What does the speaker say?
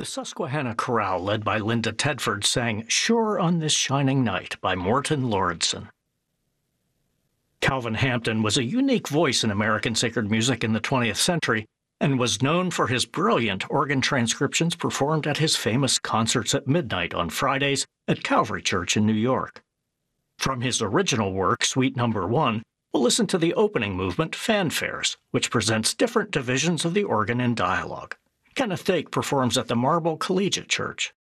The Susquehanna Chorale, led by Linda Tedford, sang Sure on This Shining Night by Morton Lauridsen. Calvin Hampton was a unique voice in American sacred music in the 20th century and was known for his brilliant organ transcriptions performed at his famous concerts at midnight on Fridays at Calvary Church in New York. From his original work, Suite No. 1, we'll listen to the opening movement, Fanfares, which presents different divisions of the organ in dialogue. Kenneth Dake performs at the Marble Collegiate Church.